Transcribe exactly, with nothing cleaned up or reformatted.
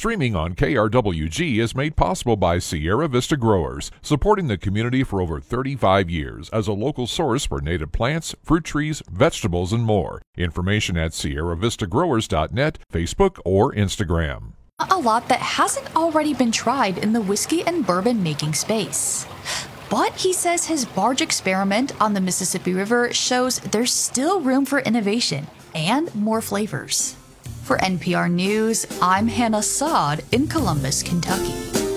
Streaming on K R W G is made possible by Sierra Vista Growers, supporting the community for over thirty-five years as a local source for native plants, fruit trees, vegetables, and more. Information at sierra vista growers dot net, Facebook, or Instagram. A lot that hasn't already been tried in the whiskey and bourbon making space. But he says his barge experiment on the Mississippi River shows there's still room for innovation and more flavors. For N P R News, I'm Hannah Saad in Columbus, Kentucky.